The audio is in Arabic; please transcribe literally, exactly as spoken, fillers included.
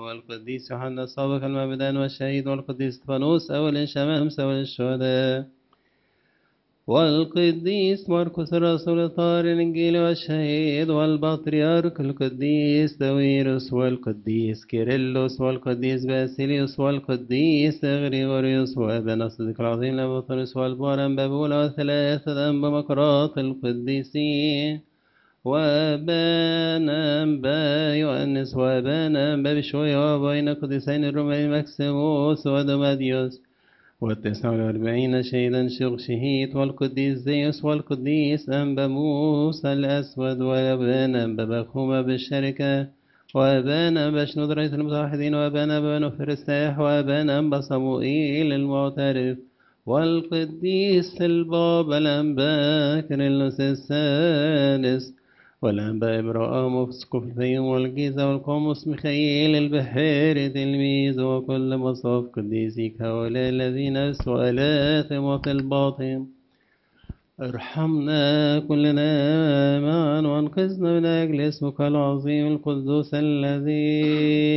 والقديس يوحنا السابق المعمدان والشهيد والقديس استفانوس أول الشمامسة أول الشهداء والقديس مرقس الرسول الطاهر الإنجيل والشهيد والبطريرك القديس دويروس والقديس كيرلس والقديس باسيليوس والقديس غريغوريوس وأبانا الصديق العظيم لبطرس والبارم بابولا وثلاثة أنبا مقراط القديسين وأبانا أنبا يؤنس وأبانا أنبا بشوية وبين قديسين الرومين مكسيموس ودوماديوس والتسعة والأربعين شهيدا شغشهيت والقديس زيوس والقديس أنبا موسى الأسود وأبانا أنبا بخومة بالشركة وأبانا أنبا شنود رئيس المتوحدين وأبانا أنبا نوفر الساح وأبانا أنبا صموئيل المعترف والقديس البابا الأنبا كيرلس السادس والأنبا إبراهيم وفسقف الفيوم والجيزة والقومس ميخائيل البحيري تلميذ وكل مصاف قديسيك هؤلاء الذين سؤالاتهم وفي الباطن ارحمنا كلنا معا وانقذنا من أجل اسمك العظيم القدوس الذي